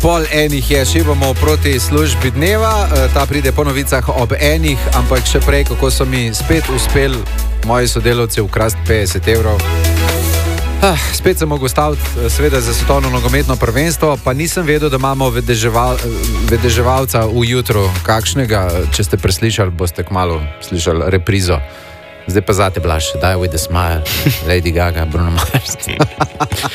10:30 je, šibamo proti službi dneva, ta pride po novicah ob 1, ampak še prej, kako so mi spet uspeli moji sodelavci ukrasti 50 evrov. Spet sem mogel staviti, seveda, za svetovno nogometno prvenstvo, pa nisem vedel, da imamo vedeževalca v jutru kakšnega. Če ste preslišali, boste kmalu slišali reprizo. Zdaj pa zate, Blaž, Die with a Smile, Lady Gaga, Bruno Mars.